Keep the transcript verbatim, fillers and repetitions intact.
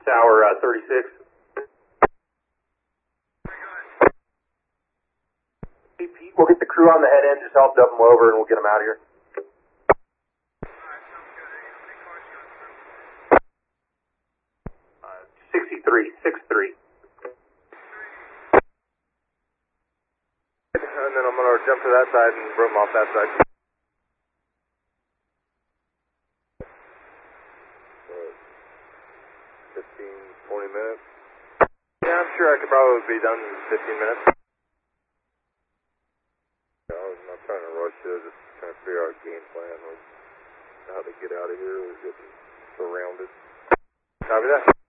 Tower uh, thirty-six. Hey, Pete, we'll get the crew on the head end, just help dub them over, and we'll get them out of here. Uh, sixty-three, six-three. And then I'm going to jump to that side and broom off that side. fifteen, twenty minutes. Yeah, I'm sure I could probably be done in fifteen minutes. Yeah, I was not trying to rush it, just trying to figure out a game plan, like how to get out of here. We're getting surrounded. Copy that.